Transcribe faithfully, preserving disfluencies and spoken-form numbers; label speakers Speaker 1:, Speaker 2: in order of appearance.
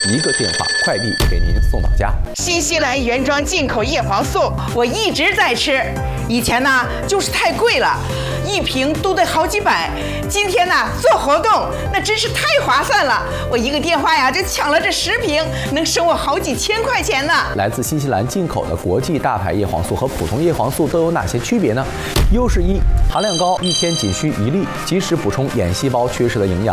Speaker 1: 一个电话，快递给您送到家。
Speaker 2: 新西兰原装进口叶黄素，我一直在吃。以前呢就是太贵了，一瓶都得好几百。今天呢做活动，那真是太划算了。我一个电话呀就抢了这十瓶，能省我好几千块钱呢。
Speaker 1: 来自新西兰进口的国际大牌叶黄素和普通叶黄素都有哪些区别呢？优势一，含量高，一天仅需一粒，及时补充眼细胞缺失的营养。